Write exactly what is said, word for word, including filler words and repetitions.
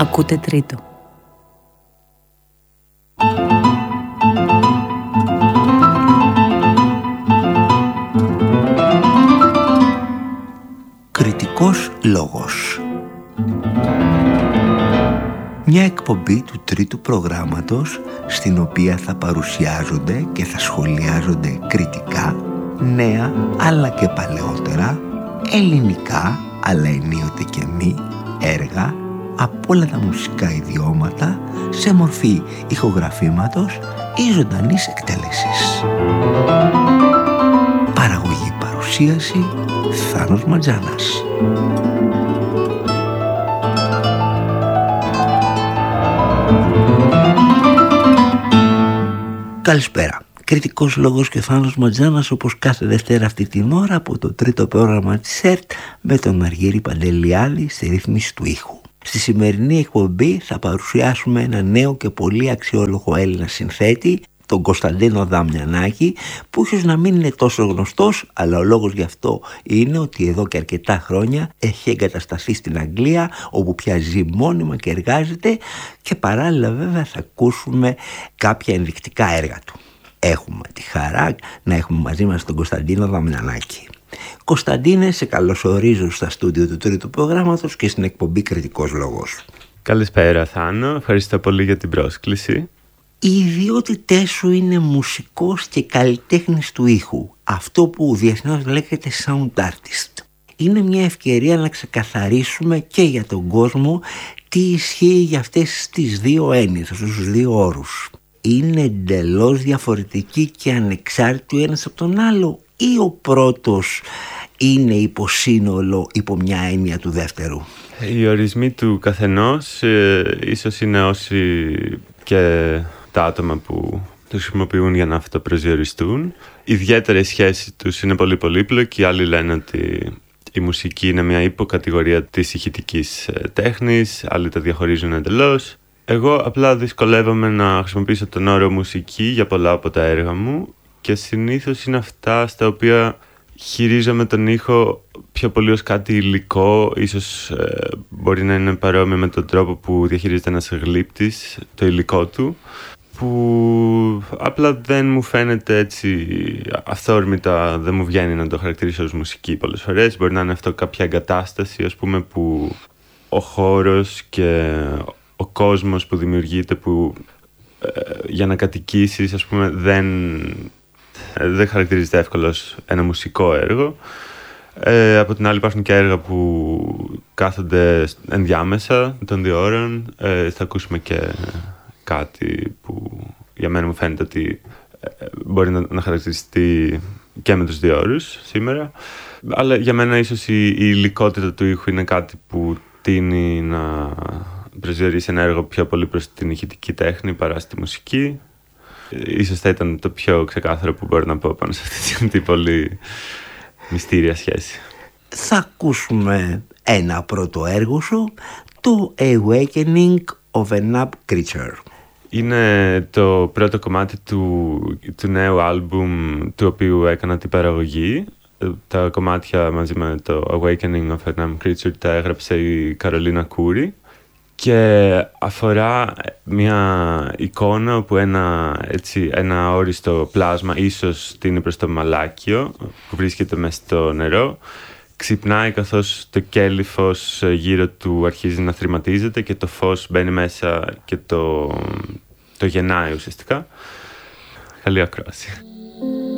Ακούτε Τρίτο. Κριτικός λόγος. Μια εκπομπή του τρίτου προγράμματος στην οποία θα παρουσιάζονται και θα σχολιάζονται κριτικά νέα αλλά και παλαιότερα, ελληνικά αλλά ενίοτε και μη έργα από όλα τα μουσικά ιδιώματα σε μορφή ηχογραφήματος ή ζωντανής εκτέλεσης. Παραγωγή παρουσίαση Θάνος Ματζάνας. Καλησπέρα. Κριτικός λόγος και Θάνος Ματζάνας, όπως κάθε Δευτέρα αυτή την ώρα από το τρίτο πρόγραμμα της ΕΡΤ με τον Αργύρη Παντελιάδη στη ρύθμιση του ήχου. Στη σημερινή εκπομπή θα παρουσιάσουμε ένα νέο και πολύ αξιόλογο Έλληνα συνθέτη, τον Κωνσταντίνο Δαμιανάκη, που ίσως να μην είναι τόσο γνωστός, αλλά ο λόγος γι' αυτό είναι ότι εδώ και αρκετά χρόνια έχει εγκατασταθεί στην Αγγλία, όπου πια ζει μόνιμα και εργάζεται, και παράλληλα βέβαια θα ακούσουμε κάποια ενδεικτικά έργα του. Έχουμε τη χαρά να έχουμε μαζί μας τον Κωνσταντίνο Δαμιανάκη. Κωνσταντίνε, σε καλωσορίζω στα στούντιο του τρίτου προγράμματος και στην εκπομπή Κριτικός Λόγος. Καλησπέρα Θάνο, ευχαριστώ πολύ για την πρόσκληση. Οι ιδιότητές σου είναι μουσικός και καλλιτέχνης του ήχου, αυτό που διεθνώς λέγεται sound artist. Είναι μια ευκαιρία να ξεκαθαρίσουμε και για τον κόσμο τι ισχύει για αυτές τις δύο έννοιες, αυτούς τους δύο όρους. Είναι εντελώς διαφορετικοί και ανεξάρτητοι ο ένας από τον άλλο, ή ο πρώτος είναι υποσύνολο υπό μια έννοια του δεύτερου? Οι ορισμοί του καθενός ε, ίσως είναι όσοι και τα άτομα που τους χρησιμοποιούν για να αυτοπροσδιοριστούν. Ιδιαίτερα η σχέση τους είναι πολύ πολύπλοκη. Άλλοι λένε ότι η μουσική είναι μια υποκατηγορία της ηχητικής τέχνης, άλλοι τα διαχωρίζουν εντελώς. Εγώ απλά δυσκολεύομαι να χρησιμοποιήσω τον όρο μουσική για πολλά από τα έργα μου και συνήθως είναι αυτά στα οποία χειρίζομαι τον ήχο πιο πολύ ως κάτι υλικό. Ίσως ε, μπορεί να είναι παρόμοιο με τον τρόπο που διαχειρίζεται ένας γλύπτης το υλικό του, που απλά δεν μου φαίνεται έτσι αυθόρμητα, δεν μου βγαίνει να το χαρακτηρίσω ως μουσική πολλές φορές. Μπορεί να είναι αυτό κάποια εγκατάσταση, ας πούμε, που ο χώρος και ο κόσμος που δημιουργείται, που ε, για να κατοικήσεις, ας πούμε, δεν, ε, δεν χαρακτηρίζεται εύκολα ως ένα μουσικό έργο. Ε, από την άλλη υπάρχουν και έργα που κάθονται ενδιάμεσα των δύο ώρων. Ε, θα ακούσουμε και κάτι που για μένα μου φαίνεται ότι ε, μπορεί να, να χαρακτηριστεί και με τους δύο όρους σήμερα. Αλλά για μένα ίσως η, η υλικότητα του ήχου είναι κάτι που τείνει να προσδιορίσει ένα έργο πιο πολύ προς την ηχητική τέχνη παρά στη μουσική. Ίσως θα ήταν το πιο ξεκάθαρο που μπορώ να πω πάνω σε αυτή την πολύ μυστήρια σχέση. Θα ακούσουμε ένα πρώτο έργο σου, το Awakening of a Nub Creature. Είναι το πρώτο κομμάτι του, του νέου άλμπουμ του οποίου έκανα την παραγωγή. Τα κομμάτια μαζί με το Awakening of a Nub Creature τα έγραψε η Καρολίνα Κούρη και αφορά μια εικόνα όπου ένα, έτσι, ένα όριστο πλάσμα, ίσως τίνει προς το μαλάκιο που βρίσκεται μες στο νερό, ξυπνάει καθώς το κέλυφος γύρω του αρχίζει να θρηματίζεται και το φως μπαίνει μέσα και το, το γεννάει ουσιαστικά. Καλή ακρόαση.